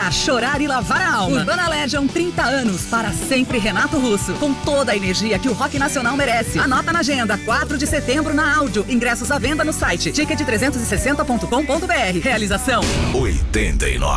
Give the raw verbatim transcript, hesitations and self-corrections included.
Cantar, chorar e lavar a alma. Urbana Legion, trinta anos, para sempre Renato Russo. Com toda a energia que o rock nacional merece. Anota na agenda, quatro de setembro na Áudio. Ingressos à venda no site ticket trezentos e sessenta ponto com ponto br. Realização oitenta e nove.